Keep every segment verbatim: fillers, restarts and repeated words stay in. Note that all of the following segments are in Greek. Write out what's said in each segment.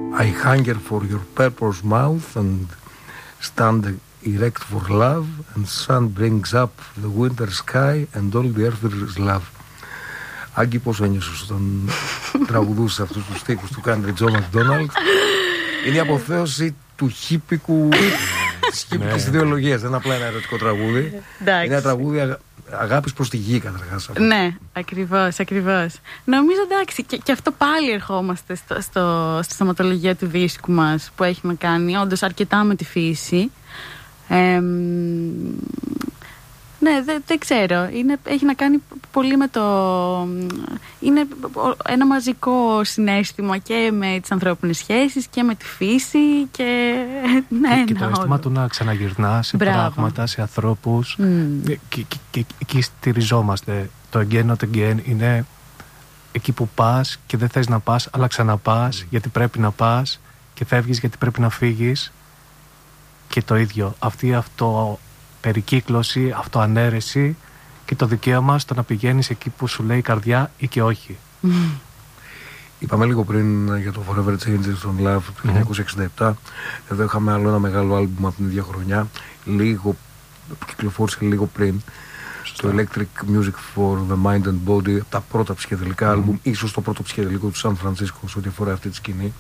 I hunger for your purple's mouth and stand erect for love, and sun brings up the winter sky and all the earth is love. Άγγι, πόσο ένιωσες όταν τραγουδούσες αυτούς τους στίχους του Country Joe McDonald? Είναι η αποθέωση του χίπικου, της χίπικης ιδεολογίας. Δεν είναι απλά ένα ερωτικό τραγούδι. Είναι ένα τραγούδι αγα... αγάπης προς τη γη, καταρχάς. Ναι, ακριβώς, ακριβώς. Νομίζω, εντάξει, και, και αυτό πάλι ερχόμαστε στο, στο, στη θεματολογία του δίσκου μας, που έχει να κάνει όντως αρκετά με τη φύση. Ε, ναι, δεν δε ξέρω. Είναι, έχει να κάνει πολύ με το... Είναι ένα μαζικό συναίσθημα και με τις ανθρώπινες σχέσεις και με τη φύση και... Ναι, και, και το αίσθημα του να ξαναγυρνά σε Μπράβο. πράγματα, σε ανθρώπους. Mm. Και, και, και εκεί στηριζόμαστε. Το again not again είναι εκεί που πας και δεν θες να πας, αλλά ξαναπάς mm. γιατί πρέπει να πας, και φεύγεις γιατί πρέπει να φύγεις. Και το ίδιο. Αυτή η αυτοπερικύκλωση, αυτοανέρεση και το δικαίωμα στο να πηγαίνεις εκεί που σου λέει η καρδιά ή και όχι. Mm. Είπαμε λίγο πριν για το Forever Changes on Love του χίλια εννιακόσια εξήντα επτά. Mm. Εδώ είχαμε άλλο ένα μεγάλο άλμπουμ από την ίδια χρονιά. Λίγο, κυκλοφόρησε λίγο πριν. Στο Electric Music for the Mind and Body. Από τα πρώτα ψυχεδελικά mm. άλμπουμ. Ίσως το πρώτο ψυχεδελικό του Σαν Φρανσίσκο σε ό,τι αφορά αυτή τη σκηνή.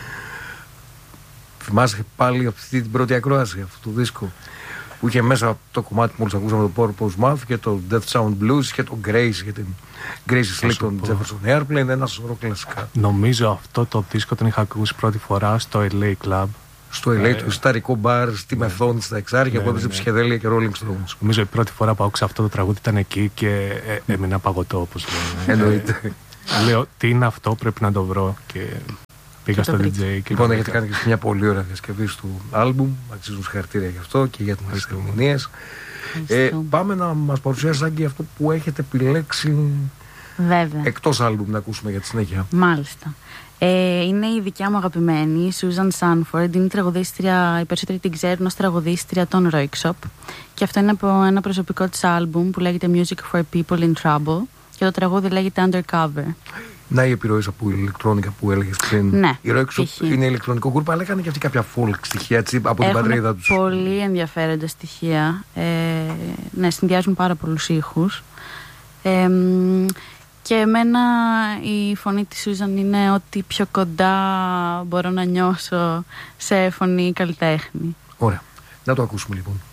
Θυμάσαι πάλι αυτή την πρώτη ακρόαση αυτού του δίσκου, που είχε μέσα το κομμάτι που μόλις ακούσαμε, το Purple's Mouth και το Death Sound Blues και το Grace για την Grace Slick των Jefferson Airplane, ένα σωρό κλασικά. Νομίζω αυτό το δίσκο τον είχα ακούσει πρώτη φορά στο ελ έι Club. Στο ελ έι, ε, το ιστορικό μπαρ, στη ναι. Μεθόνη, στα Εξάρχεια, ναι, που έπαιζε ναι, ψυχεδέλεια και Rolling Stones. Νομίζω η πρώτη φορά που άκουσα αυτό το τραγούδι ήταν εκεί και ε, έμεινα παγωτό, όπως λένε. Εννοείται. Λέω, τι είναι αυτό, πρέπει να το βρω. Και πήγα στο ντι τζέι. Λοιπόν, έχετε κάνει και μια πολύ ωραία διασκευή του άλμπουμ. Αξίζουν συγχαρητήρια γι' αυτό και για τις ερμηνείες. Ε, πάμε να μας παρουσιάσεις, Άγγι, αυτό που έχετε επιλέξει. Βέβαια. Εκτός άλμπουμ να ακούσουμε για τη συνέχεια. Μάλιστα. Ε, είναι η δικιά μου αγαπημένη, η Susan Sanford. Είναι τραγουδίστρια, οι περισσότεροι την ξέρουν ως τραγουδίστρια των Roykshop. Και αυτό είναι από ένα προσωπικό της άλμπουμ που λέγεται Music for People in Trouble. Και το τραγούδι λέγεται Undercover. Να, η επιρροή από ηλεκτρόνικα που έλεγες πριν. Ναι, η Roykshop είναι ηλεκτρονικό γκρουπ, αλλά έκανε και αυτή κάποια folk στοιχεία, έτσι, από την πατρίδα τους. Πολύ ενδιαφέροντα στοιχεία. Ε, ναι, συνδυάζουν πάρα πολλούς ήχους. Ε, και εμένα η φωνή της Σούζαν είναι ό,τι πιο κοντά μπορώ να νιώσω σε φωνή καλλιτέχνη. Ωραία. Να το ακούσουμε λοιπόν.